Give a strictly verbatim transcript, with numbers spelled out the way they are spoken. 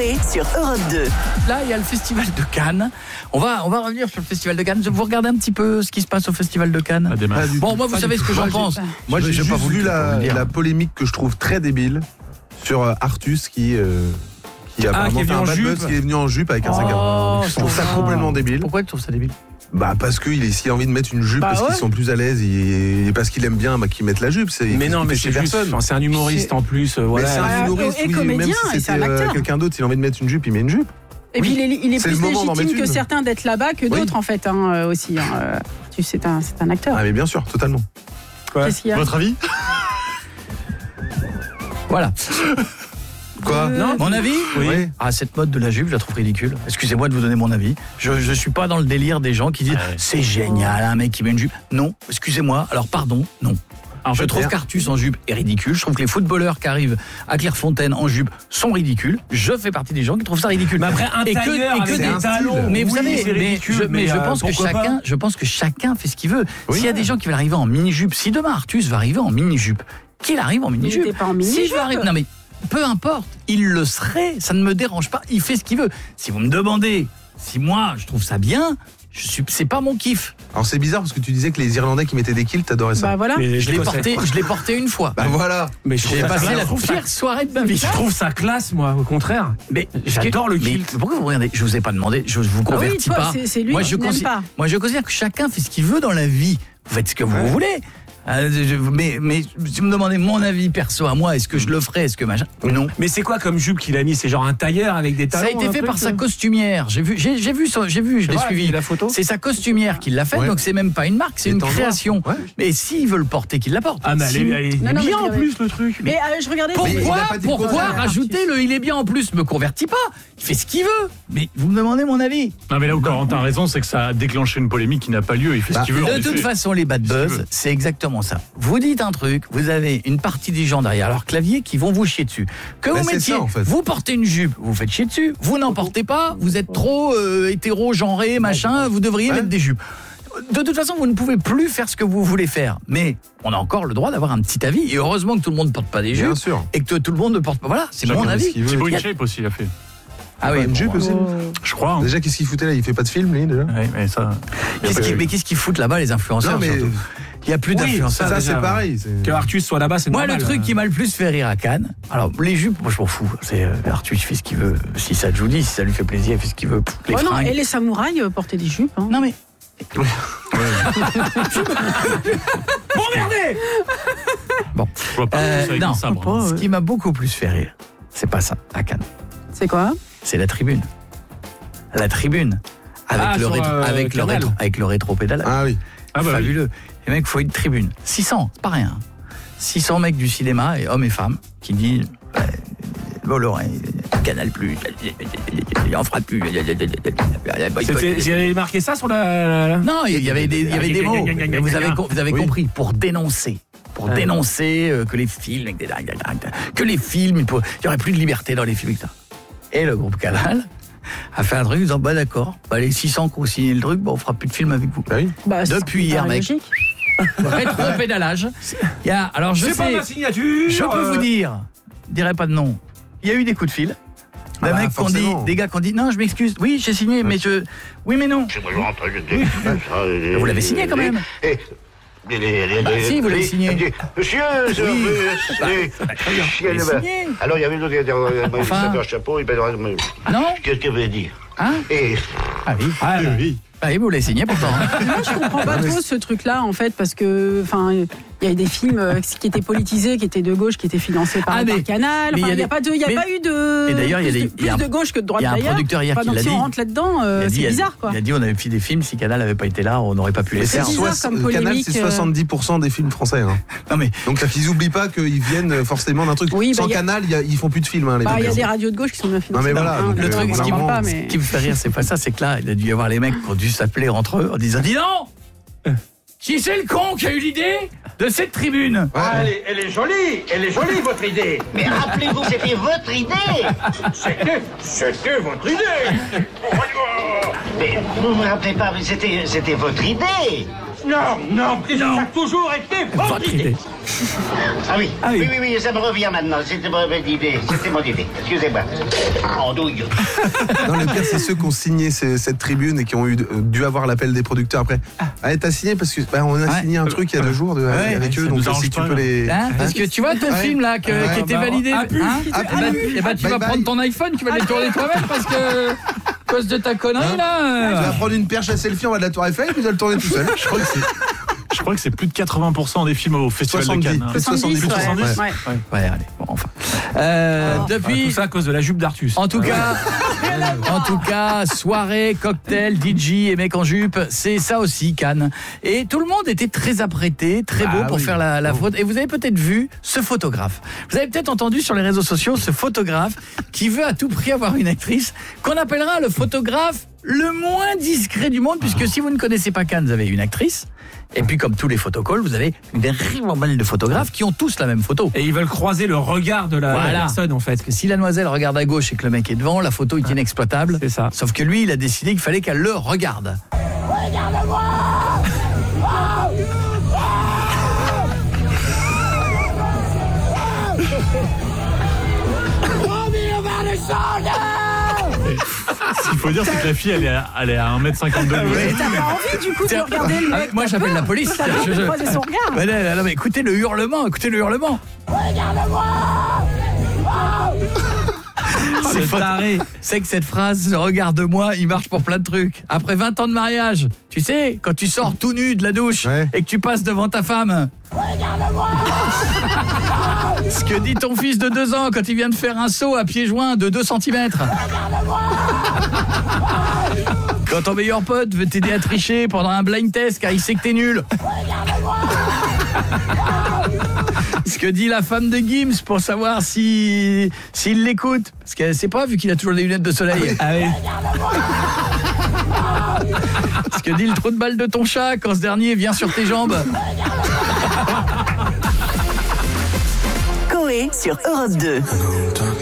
Coé sur Europe deux. Là, il y a le festival de Cannes. On va, on va revenir sur le festival de Cannes. Vous regardez un petit peu ce qui se passe au festival de Cannes? Bon, moi, vous Pas savez du ce que tout. j'en Moi, pense. j'ai- Moi, Moi, j'ai j'ai juste pas voulu vu la, le dire. la polémique que je trouve très débile sur euh, Artus qui, euh, qui a Ah, vraiment qui est fait venu un en bad jupe. buzz, qui est venu en jupe avec un sac à main. Oh, Je trouve ça complètement débile. Pourquoi tu trouves ça débile? Bah parce qu'il est s'il a envie de mettre une jupe Bah parce ouais. qu'ils sont plus à l'aise et, et parce qu'il aime bien bah, qu'il mette la jupe. C'est, Mais non, mais c'est juste, personne. enfin, c'est un humoriste en plus. euh, Mais Voilà. c'est un Ah, humoriste, et oui, comédien, même et si c'est c'était un euh, acteur. quelqu'un d'autre, s'il a envie de mettre une jupe, il met une jupe. Et puis il est, il est C'est plus le moment d'en légitime mettre que une. certains d'être là-bas que Oui. d'autres en fait hein, euh, aussi. Hein. Euh, tu sais, c'est un, c'est un acteur. Ah mais bien sûr, totalement. Qu'est-ce qu'il y a? Votre avis? Voilà. Quoi Euh, Non, mon avis? Oui. Ah, cette mode de la jupe, je la trouve ridicule. Excusez-moi de vous donner mon avis. Je, je suis pas dans le délire des gens qui disent Ouais. c'est génial, un mec qui met une jupe. Non, excusez-moi. Alors pardon, non. Alors, je trouve qu'Artus en jupe est ridicule. Je trouve que les footballeurs qui arrivent à Clairefontaine en jupe sont ridicules. Je fais partie des gens qui trouvent ça ridicule. Mais après, un Et que- tailleur et que avec des des talons. Mais vous oui, savez, c'est mais, ridicule, je, mais je euh, pense que pourquoi pas chacun, je pense que chacun fait ce qu'il veut. Oui. S'il y a des gens qui veulent arriver en mini-jupe, si demain Artus va arriver en mini-jupe, qu'il arrive en mini-jupe. était pas en mini-jupe. Si je veux arriver, non mais peu importe, il le serait, ça ne me dérange pas, il fait ce qu'il veut. Si vous me demandez, si moi je trouve ça bien, je suis, c'est pas mon kiff. Alors c'est bizarre parce que tu disais que les Irlandais qui mettaient des kilts, t'adorais ça. Bah voilà. Mais Je l'ai l'ai porté, je l'ai porté une fois. Bah voilà. Mais je trouve J'ai ça passé classe. la Je trouve ça- pire soirée de ma vie. Je trouve ça classe, moi, au contraire. Mais J'adore le mais kilt. pourquoi vous regardez? Je vous ai pas demandé, je vous Ah oui, convertis toi, pas. c'est- c'est lui moi, qui je n'aime considère, pas. moi, je considère que chacun fait ce qu'il veut dans la vie. Vous faites ce que vous voulez. Euh, je- mais, mais si vous me demandez mon avis perso à moi, est-ce que je le ferais, est-ce que machin? Non. Mais c'est quoi comme jupe qu'il a mis? C'est genre un tailleur avec des Ça talons? a été un fait truc, par sa euh costumière. J'ai vu, j'ai, j'ai vu, son- j'ai vu, je C'est l'ai vrai, suivi. la photo. C'est sa costumière qui l'a fait, Ouais. donc c'est même pas une marque, c'est Et une t'en vois. création. Ouais. Mais s'il veut le porter, qu'il la porte. Ah, mais elle Si- est, elle est Non, non, mais bien je en l'avais- plus, le truc. Mais euh, je regardais. Mais il Pourquoi, a pas dit le pourquoi contraire. rajouter le il est bien en plus? Me convertit pas. Il fait ce qu'il veut. Mais vous me demandez mon avis. Non, mais là où Corentin a raison, c'est que ça a déclenché une polémique qui n'a pas lieu. Il fait Bah, ce qu'il veut. en De effet. toute façon, les bad Ce qu'il buzz, veut. c'est exactement ça. Vous dites un truc, vous avez une partie des gens derrière leur clavier qui vont vous chier dessus. Que Bah, vous c'est mettiez, ça, en fait. vous portez une jupe, vous faites chier dessus. Vous n'en portez pas, vous êtes trop euh, hétéro-genré, machin, vous devriez Ouais. mettre des jupes. De toute façon, vous ne pouvez plus faire ce que vous voulez faire. Mais on a encore le droit d'avoir un petit avis. Et heureusement que tout le monde ne porte pas des Bien jupes. sûr. Et que tout le monde ne porte pas. Voilà, c'est Chacun mon fait avis. ce qu'il veut. Thibaut Il y a- InShape aussi, il a fait. Ah oui, Une bon, jupe bon. aussi. Je crois. hein. Déjà qu'est-ce qu'il foutait là? Il fait pas de film lui déjà. Ouais, mais ça. Qu'est-ce qui- mais qu'est-ce qu'ils foutent là-bas, les influenceurs? Non mais surtout Il n'y a plus Oui, d'influenceurs. ça, déjà, c'est pareil. c'est- Que Artus soit là-bas, c'est Moi, normal. le truc qui m'a le plus fait rire à Cannes, alors les jupes, moi je m'en fous. C'est euh, Arthur, il fait ce qu'il veut. Si ça te dit, si ça lui fait plaisir, il fait ce qu'il veut. Les Oh non, fringues. et les samouraïs euh, portaient des jupes. Hein. Non mais. Bon, merdez. Je vois pas Euh, ça avec non, un sabre. hein. ce qui m'a beaucoup plus fait rire, c'est pas ça à Cannes, C'est quoi? c'est la tribune. La tribune avec Ah, le sur, rétro, euh, avec le Canal. rétro, avec le rétro-pédalage. Ah oui. Ah bah oui. Fabuleux. Les mecs, faut une tribune. six cents, c'est pas rien. six cents mecs du cinéma, et hommes et femmes, qui disent euh, Bolloré, Canal Plus, il en fera plus. C'était- J'ai marqué ça sur la. la- Non, il y avait des, il y avait des mots. Mais Vous avez, vous avez Oui. compris, pour dénoncer. Pour Ouais. dénoncer euh, que les films, que les films, il pour- il y aurait plus de liberté dans les films. et cetera. Et le groupe Canal a fait un truc en disant, bah d'accord, bah, les six cents qui ont signé le truc, bah, on fera plus de films avec vous. Ah oui. Bah, c'est Depuis hier, pas mec. logique. Rétro-pédalage. Il y a, alors je C'est pas sais, ma signature. je peux euh, vous dire, je dirais pas de nom, il y a eu des coups de fil. D'un Ah bah, mec qui ont dit, forcément. des gars qui ont dit, non, je m'excuse, oui, j'ai signé, mais je. Oui, mais non. Vous l'avez signé quand même. Bah, si, vous l'avez signé. Monsieur, c'est- Oui. c'est- Bah, c'est- Vous l'avez signé. Alors il y avait d'autres qui étaient Enfin. un chapeau, il paie mais Non. qu'est-ce que vous voulez dire? Hein Et Ah oui. Ah, là. Ah oui, vous l'avez signé pourtant. hein. Moi, je comprends pas trop ce truc-là, en fait, parce que, enfin, il y a des films euh, qui étaient politisés, qui étaient de gauche, qui étaient financés par, Ah, mais- par Canal. mais il y Enfin, a il n'y a des- pas de, il y a mais- pas eu de. Et d'ailleurs, il y a plus des- de- il y a plus un- de gauche que de droite il y a un d'ailleurs. producteur hier Enfin, qui donc, l'a si dit. on rentre là-dedans, euh, Il a dit, c'est il a- bizarre, quoi. Il a dit on avait fait des films, si Canal n'avait pas été là, on n'aurait pas pu les Mais faire. c'est bizarre soix- comme Canal, polémique, c'est euh. soixante-dix pour cent des films français. hein. Non mais Donc qu'ils n'oublient pas qu'ils viennent forcément d'un truc. Oui, bah, Sans y a- Canal, il y a- ils font plus de films. Hein, les Bah, il y a mecs. des radios de gauche qui sont bien financées. mais voilà, Hein, donc, le euh, truc, on ce en qui, parle pas, ce mais. qui me fait rire, c'est pas ça, c'est que là, il a dû y avoir les mecs qui ont dû s'appeler entre eux en disant dis donc, qui c'est le con qui a eu l'idée de cette tribune? Ouais. elle, est, elle est jolie, elle est jolie votre idée. Mais rappelez-vous, c'était votre idée. C'était, c'était votre idée. Mais vous ne me rappelez pas, mais c'était, c'était votre idée. Non, non, ça a toujours été votre idée. Ah oui, Ah oui. oui, oui, oui, ça me revient maintenant. C'était mon idée, c'était mon idée. Excusez-moi. Andouille. Non, le pire, c'est ceux qui ont signé ces- cette tribune et qui ont eu, dû avoir l'appel des producteurs après. Ah, t'as signé parce que bah, on a Ouais. signé un truc il y a deux jours de, Ouais, avec ça eux, nous donc arrange si tu pas, peux là. les. Hein, parce que tu vois ton Ouais. film là que- Ouais. qui était bah, validé, ah, plus. hein Ah, Eh ben, plus. eh ben, tu Bye vas bye. prendre ton iPhone, tu vas les tourner toi-même parce que à cause de ta connerie Tu vas là. prendre une perche à selfie en bas de la Tour Eiffel et puis tu vas le tourner tout seul. Je crois que c'est. Je crois que c'est plus de quatre-vingts pour cent des films au Festival soixante-dix. de Cannes. hein. Plus soixante-dix. ouais. soixante-dix. Ouais. Ouais, allez, bon, enfin. Euh, Ah, depuis, tout ça à cause de la jupe d'Artus. en tout cas, en tout cas, soirée, cocktail, D J et mec en jupe, c'est ça aussi Cannes. Et tout le monde était très apprêté, très beau Ah pour oui. faire la, la faute. Et vous avez peut-être vu ce photographe. Vous avez peut-être entendu sur les réseaux sociaux ce photographe qui veut à tout prix avoir une actrice qu'on appellera le photographe le moins discret du monde, puisque si vous ne connaissez pas Cannes, vous avez une actrice. Et puis comme tous les photocalls, vous avez une ribambelle de photographes qui ont tous la même photo. Et ils veulent croiser le regard de la, Voilà. la personne en fait. Parce que si la demoiselle regarde à gauche et que le mec est devant, la photo est inexploitable. C'est ça. Sauf que lui, il a décidé qu'il fallait qu'elle le regarde. Ce qu'il faut dire, c'est que la fille, elle est à, elle est à un mètre cinquante de lui. Et t'as pas envie du coup de Tiens, regarder le ah, mec. moi, t'as j'appelle peur. la police. T'as peur Je- de je- croiser son regard. Mais non, non, mais écoutez le hurlement, écoutez le hurlement. C'est C'est fort. taré. C'est que cette phrase, regarde-moi, il marche pour plein de trucs. Après vingt ans de mariage, tu sais, quand tu sors tout nu de la douche Ouais. et que tu passes devant ta femme. Regarde-moi. Ce que dit ton fils de deux ans quand il vient de faire un saut à pieds joints de deux centimètres. Regarde-moi. Quand ton meilleur pote veut t'aider à tricher pendant un blind test car il sait que t'es nul. Regarde-moi. Ce que dit la femme de Gims pour savoir si s'il l'écoute. Parce qu'elle sait pas vu qu'il a toujours des lunettes de soleil. Ah oui. Ce que dit le trou de balle de ton chat quand ce dernier vient sur tes jambes. Coé sur Europe deux.